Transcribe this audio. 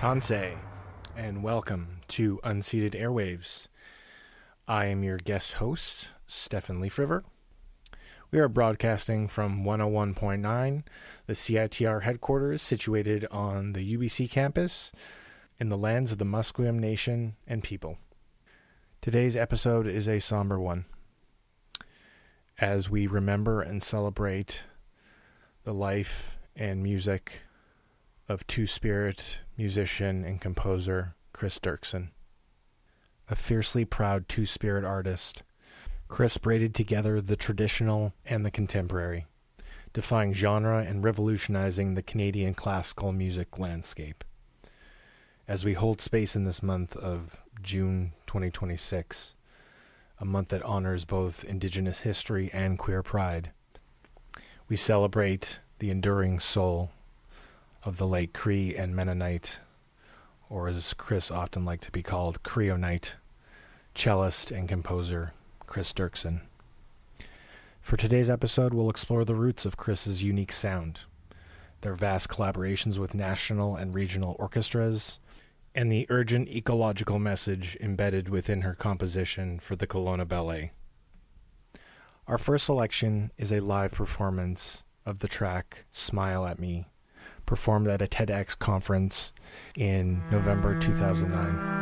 Kansei, and welcome to Unceded Airwaves. I am your guest host, Stefan Leafriver. We are broadcasting from 101.9, the CITR headquarters situated on the UBC campus in the lands of the Musqueam Nation and people. Today's episode is a somber one, as we remember and celebrate the life and music of Two-Spirit musician and composer Chris Dirksen. A fiercely proud Two-Spirit artist, Chris braided together the traditional and the contemporary, defying genre and revolutionizing the Canadian classical music landscape. As we hold space in this month of June 2026, a month that honors both Indigenous history and queer pride, we celebrate the enduring soul of the late Cree and Mennonite, or as Chris often liked to be called, Creonite, cellist and composer Chris Dirksen. For today's episode, we'll explore the roots of Chris's unique sound, their vast collaborations with national and regional orchestras, and the urgent ecological message embedded within her composition for the Kelowna Ballet. Our first selection is a live performance of the track Smile at Me, performed at a TEDx conference in November 2009.